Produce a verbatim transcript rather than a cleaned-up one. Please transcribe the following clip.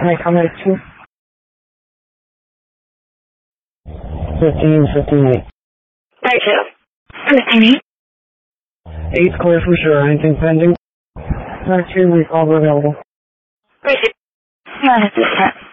I come at two. Fifteen, fifty-eight. thirty-two. fifteen-eight. Eight's clear for sure. Anything pending? thirty-two, we call available. thirty-two. Not at this time.